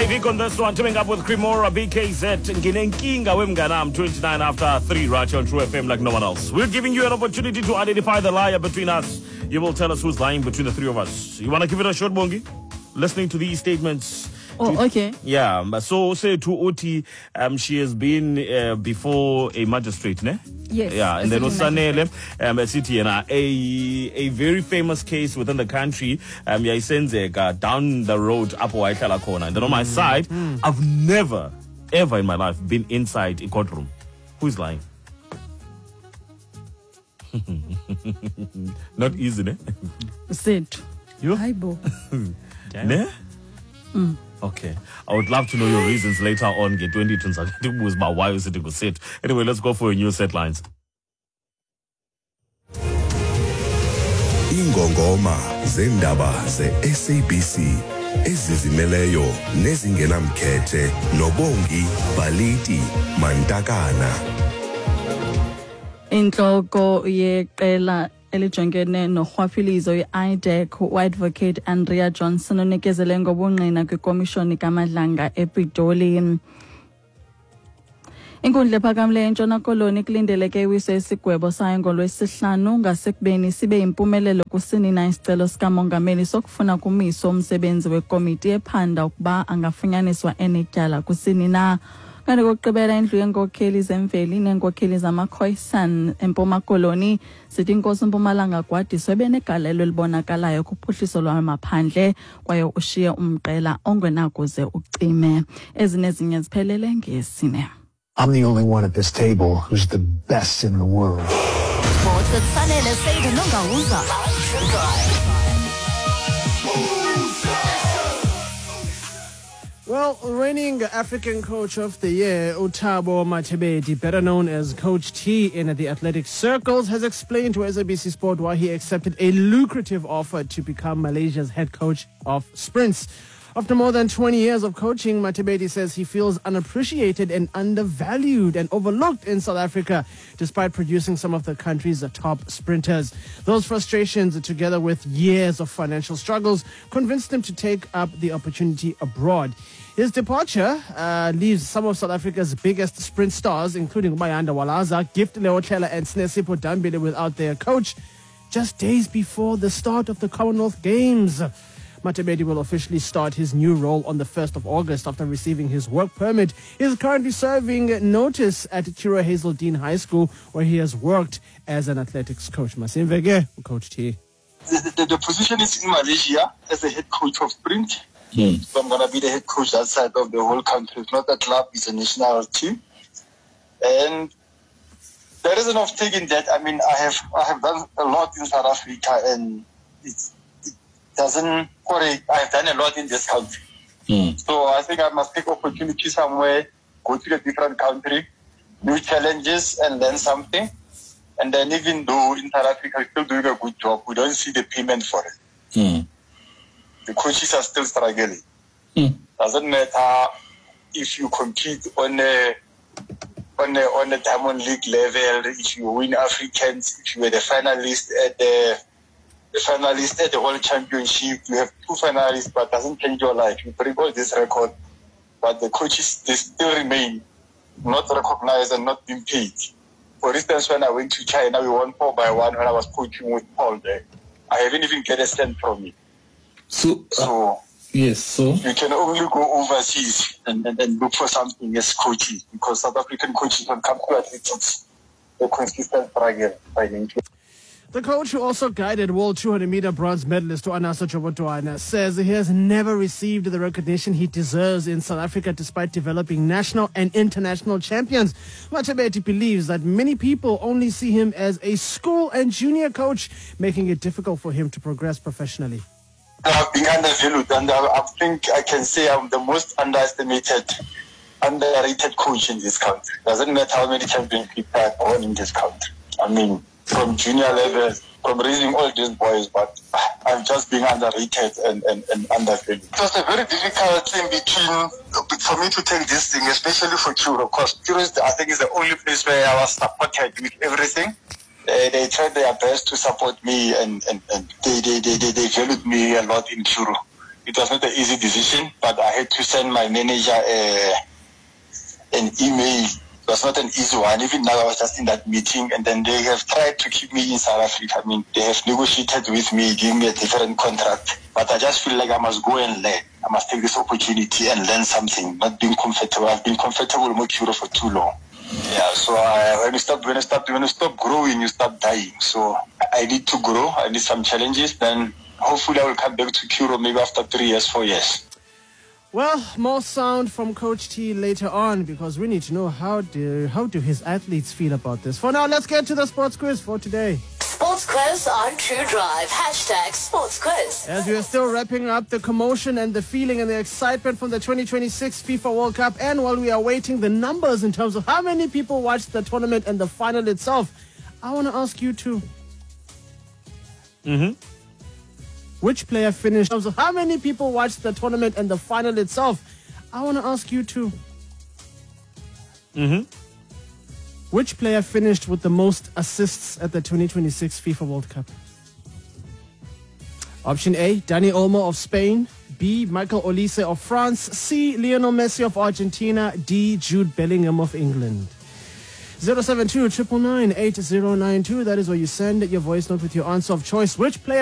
Vic on this one, teaming up with Cremora, BKZ, Nginenkinga Wemganam, 29 after 3 right on True FM like no one else. We're giving you an opportunity to identify the liar between us. You will tell us who's lying between the three of us. You want to give it a shot, Bongi? Listening to these statements. Okay. Yeah, so say to Oti, she has been before a magistrate, ne? Yes. Yeah, and then Osanele, city and a very famous case within the country. Down the road, up Waitala corner. And then on my side, I've never, ever in my life been inside a courtroom. Who's lying? Not easy, ne? Said. You? Hi, Bo. Ne? Okay. I would love to know your reasons later on. Get 20 turns out about why you sitting with set. Anyway, let's go for your news headlines. Ingongoma zendaba ze-SABC ezizimeleyo nezingenamkhethe noBongi Balithi Mantakana. Inhloko yeqela elijongene norhwaphilizo i-IDEC u-advocate Andrea Johnson unikezele ngobungqina kwikomishoni kaMadlanga ePitoli. Inkundla ephakamileyo eNtshona Koloni kulindeleke iwiso esigwebo sayo ngoLwesihlanu ngasekubeni sibe yimpumelelo kusinina isicelo sikamongameli sokufuna kumiso umsebenzi wekomiti ephanda ukuba angafunyaniswa enetyala kusinina. Kanti kokugqibela indlu yenkokheli zemveli nenkokheli zamaKhoisan eMpuma Koloni sithi inkosi uMpumalanga Gwadiswe benegalelo elibonakalayo kuphuhliso lwamaphandle kwaye ushiye umqela ongenakuze ucime. Ezinezinye ziphelele ngesine. I'm the only one at this table who's the best in the world. Well, reigning African Coach of the Year, Thabo Mathebedi, better known as Coach T in the athletic circles, has explained to SABC Sport why he accepted a lucrative offer to become Malaysia's head coach of sprints. After more than 20 years of coaching, Mathebedi says he feels unappreciated and undervalued and overlooked in South Africa, despite producing some of the country's top sprinters. Those frustrations, together with years of financial struggles, convinced him to take up the opportunity abroad. His departure leaves some of South Africa's biggest sprint stars, including Mayanda Walaza, Gift Leotlela, and Snesipho Dambile, without their coach, just days before the start of the Commonwealth Games. Mathebedi will officially start his new role on the 1st of August after receiving his work permit. He is currently serving notice at Chiro Hazeldean High School, where he has worked as an athletics coach. Masimvege, Coach T. The position is in Malaysia as the head coach of sprint. So I'm going to be the head coach outside of the whole country. It's not a club, it's a national team. And the reason of taking that, I mean, I have done a lot in South Africa, and it doesn't worry. I've done a lot in this country. So I think I must take opportunity somewhere, go to a different country, new challenges, and learn something. And then even though in South Africa we're still doing a good job, we don't see the payment for it. The coaches are still struggling. Doesn't matter if you compete on a Diamond League level, if you win Africans, if you were the finalist at the World Championship. You have 2 finalists, but doesn't change your life. You bring all this record, but the coaches, they still remain not recognized and not being paid. For instance, when I went to China, we won 4-1 when I was coaching with Paul there. I haven't even get a cent from it. So you can only go overseas and look for something as coaches, because South African coaches, when it comes to athletics, they're consistent struggling. The coach, who also guided World 200-meter bronze medalist Anasa Chobotwana, says he has never received the recognition he deserves in South Africa despite developing national and international champions. Mathebedi believes that many people only see him as a school and junior coach, making it difficult for him to progress professionally. I've been undervalued, and I think I can say I'm the most underrated coach in this country. Doesn't matter how many championships I have won in this country. I mean, from junior level, from raising all these boys, but I'm just being underrated and undervalued. It was a very difficult thing for me to take this thing, especially for Chiro, because Chiro, I think, is the only place where I was supported with everything. They tried their best to support me, and they valued me a lot in Chiro. It was not an easy decision, but I had to send my manager an email. It was not an easy one. Even now, I was just in that meeting, and then they have tried to keep me in South Africa. I mean, they have negotiated with me, giving me a different contract. But I just feel like I must go and learn. I must take this opportunity and learn something, not being comfortable. I've been comfortable in Mokiro for too long. Yeah, so when you stop growing, you stop dying. So I need to grow. I need some challenges. Then hopefully I will come back to Kuro maybe after 3 years, 4 years. Well, more sound from Coach T later on, because we need to know how do his athletes feel about this. For now, let's get to the sports quiz for today. Sports quiz on True Drive. # sports quiz. As we are still wrapping up the commotion and the feeling and the excitement from the 2026 FIFA World Cup, and while we are waiting the numbers in terms of how many people watched the tournament and the final itself, I want to ask you to... Which player finished... In terms of how many people watched the tournament and the final itself, I want to ask you to... Which player finished with the most assists at the 2026 FIFA World Cup? Option A, Dani Olmo of Spain. B, Michael Olise of France. C, Lionel Messi of Argentina. D, Jude Bellingham of England. 072 999 8092. That is where you send your voice note with your answer of choice. Which player